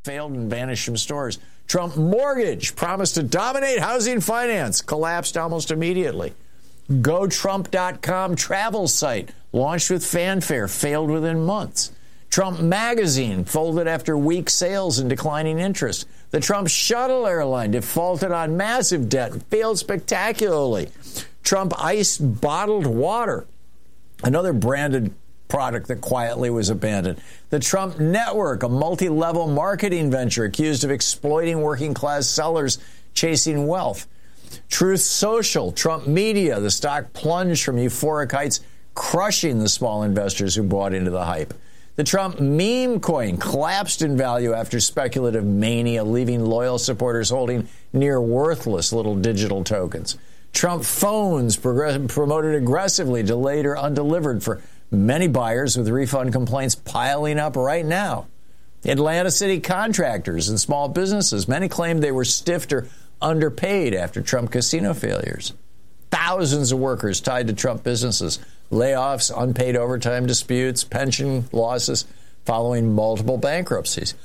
failed and vanished from stores. Trump mortgage promised to dominate housing finance, collapsed almost immediately. GoTrump.com travel site launched with fanfare, failed within months. Trump magazine folded after weak sales and declining interest. The Trump shuttle airline defaulted on massive debt and failed spectacularly. Trump iced bottled water, another branded product that quietly was abandoned. The Trump Network, a multi-level marketing venture accused of exploiting working-class sellers chasing wealth. Truth Social, Trump Media, the stock plunged from euphoric heights, crushing the small investors who bought into the hype. The Trump meme coin collapsed in value after speculative mania, leaving loyal supporters holding near worthless little digital tokens. Trump phones promoted aggressively, delayed or undelivered for many buyers, with refund complaints piling up right now. Atlanta City contractors and small businesses, many claimed they were stiffed or underpaid after Trump casino failures. Thousands of workers tied to Trump businesses, layoffs, unpaid overtime disputes, pension losses following multiple bankruptcies.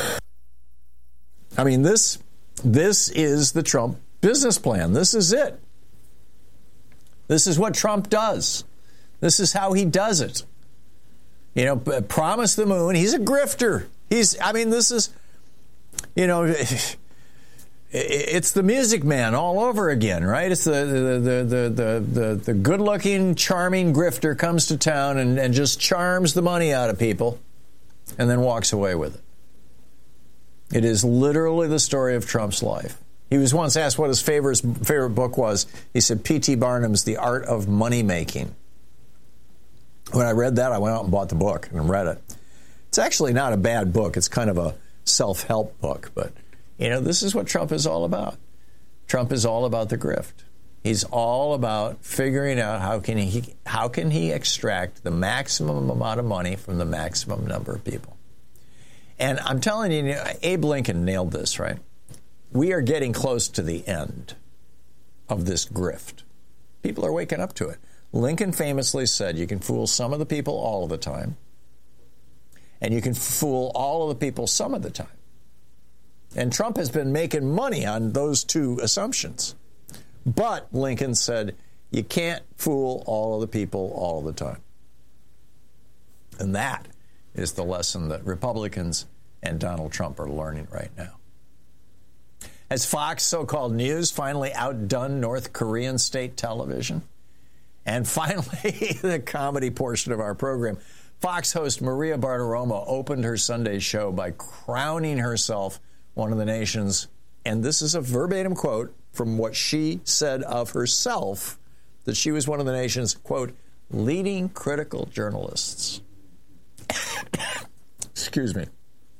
I mean, this is the Trump business plan. This is it. This is what Trump does. This is how he does it. You know, promise the moon. He's a grifter. This is, you know, it's the Music Man all over again, right? It's the good-looking, charming grifter comes to town and just charms the money out of people and then walks away with it. It is literally the story of Trump's life. He was once asked what his favorite book was. He said P.T. Barnum's The Art of Money Making. When I read that, I went out and bought the book and read it. It's actually not a bad book. It's kind of a self-help book. But, you know, this is what Trump is all about. Trump is all about the grift. He's all about figuring out how can he extract the maximum amount of money from the maximum number of people. And I'm telling you, Abe Lincoln nailed this, right? We are getting close to the end of this grift. People are waking up to it. Lincoln famously said you can fool some of the people all of the time, and you can fool all of the people some of the time. And Trump has been making money on those two assumptions. But Lincoln said you can't fool all of the people all of the time. And that is the lesson that Republicans and Donald Trump are learning right now. Has Fox so-called news finally outdone North Korean state television? And finally, the comedy portion of our program. Fox host Maria Bartiromo opened her Sunday show by crowning herself one of the nation's, and this is a verbatim quote from what she said of herself, that she was one of the nation's, quote, leading critical journalists. Excuse me.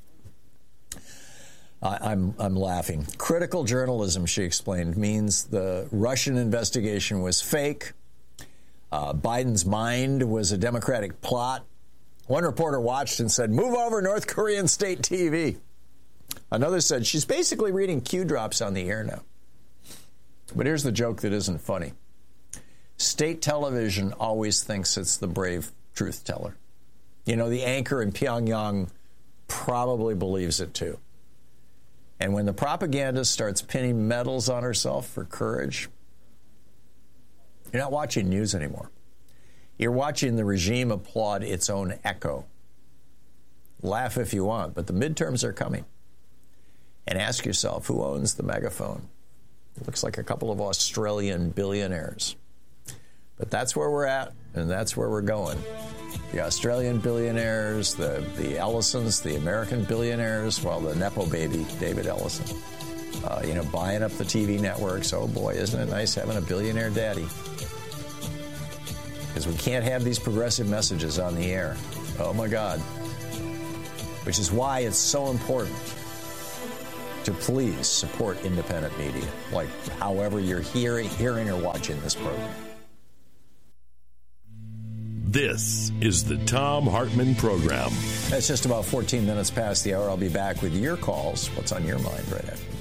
I'm laughing. Critical journalism, she explained, means the Russian investigation was fake. Biden's mind was a Democratic plot. One reporter watched and said, move over North Korean state TV. Another said, she's basically reading Q drops on the air now. But here's the joke that isn't funny. State television always thinks it's the brave truth teller. You know, the anchor in Pyongyang probably believes it too. And when the propagandist starts pinning medals on herself for courage, you're not watching news anymore. You're watching the regime applaud its own echo. Laugh if you want, but the midterms are coming. And ask yourself, who owns the megaphone? It looks like a couple of Australian billionaires. But that's where we're at, and that's where we're going. The Australian billionaires, the Ellisons, the American billionaires, well, the Nepo baby, David Ellison, buying up the TV networks. Oh, boy, isn't it nice having a billionaire daddy? Because we can't have these progressive messages on the air. Oh, my God. Which is why it's so important to please support independent media, like however you're hearing or watching this program. This is the Thom Hartmann Program. It's just about 14 minutes past the hour. I'll be back with your calls. What's on your mind right after?